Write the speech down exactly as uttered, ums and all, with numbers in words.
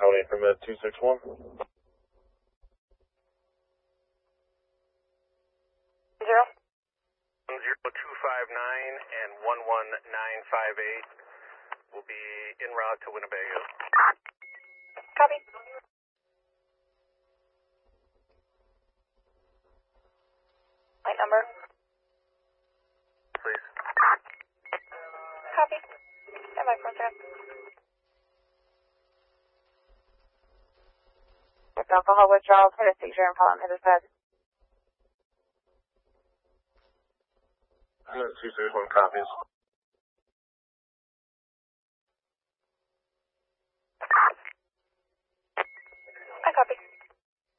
Tony from Med two six one. Zero. Zero two five nine and one one nine five eight will be en route to Winnebago. Copy. Light number. Please. Copy. Stand by for that. With alcohol withdrawal, had a seizure and fell on his head. Med two six one copies.